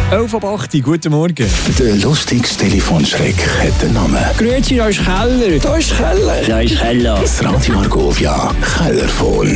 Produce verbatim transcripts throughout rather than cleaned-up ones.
elf Uhr achtzig, guten Morgen. Der lustigste Telefonschreck hat den Namen. Grüezi, da ist Keller. Da ist Keller. Da ist Keller. Das Radio Argovia Kellerphone.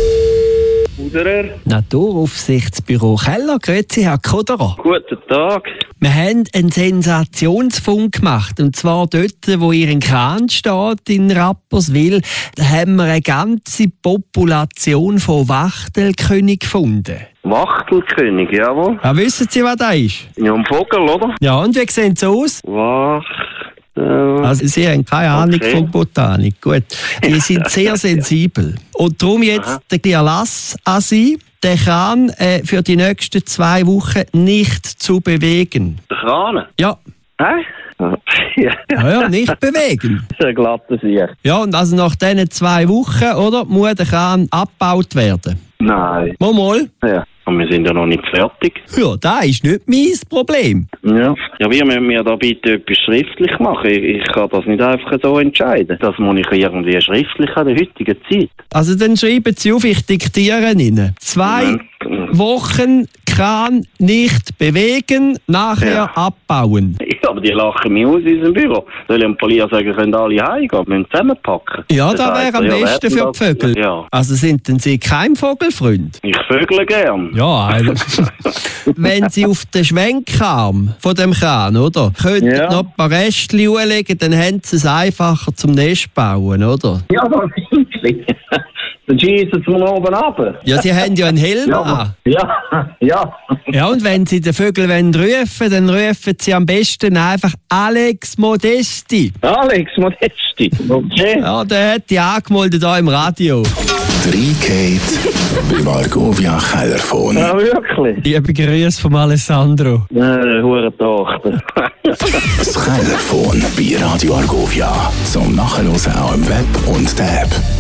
Kuderer. Naturaufsichtsbüro Keller. Grüezi, Herr Kuderer. Guten Tag. Wir haben einen Sensationsfund gemacht. Und zwar dort, wo Ihr Kran steht, in Rapperswil, da haben wir eine ganze Population von Wachtelkönig gefunden. Wachtelkönig, jawohl. Ja, wissen Sie, was das ist? Ja, ein Vogel, oder? Ja, und wie sehen sie aus? Wachtel... Also Sie haben keine Ahnung Okay. von Botanik. Gut, die sind sehr sensibel. Und darum jetzt Aha. der Erlass an Sie, den Kran äh, für die nächsten zwei Wochen nicht zu bewegen. Der Krane? Ja, Hä? Ja, ja, ja nicht bewegen. das ist ein glatter Sieg. Ja, und also nach diesen zwei Wochen, oder, muss der Kran abgebaut werden. Nein. Mal, mal. Ja. Und wir sind ja noch nicht fertig. Ja, das ist nicht mein Problem. Ja. Ja, wie müssen wir da bitte etwas schriftlich machen? Ich, ich kann das nicht einfach so entscheiden. Das muss ich irgendwie schriftlich an der heutigen Zeit. Also dann schreiben Sie auf, ich diktiere Ihnen. Zwei Moment. Wochen Kran nicht bewegen, nachher Ja. abbauen. Ja, aber die lachen mich aus in unserem Büro. Soll ich dem Polier sagen, können alle heimgehen, wir müssen zusammenpacken? Ja, Das das heisst, wäre am ja, besten werden für die das- Vögel. Ja. Also sind denn Sie kein Vogelfreund? Ich vögle gern. Ja, also, wenn Sie auf den Schwenkarm von dem Kran, oder, könnten Ja. noch ein paar Restchen anlegen, dann haben Sie es einfacher zum Nest bauen, oder? Ja, wirklich. Dann schießen sie mir oben runter. Ja, Sie haben ja einen Helm an. Ja, ja. Ja, und wenn Sie den Vögel wollen rufen, dann rufen Sie am besten einfach Alex Modesti. Alex Modesti. Okay. Ja, der hat die angemeldet hier im Radio. Reingeht beim Argovia Kellerphone. Ja, wirklich. Liebe Grüße von Alessandro. Äh, hure Tochter. Das Kellerphone bei Radio Argovia. Zum Nachhören auch im Web und der App.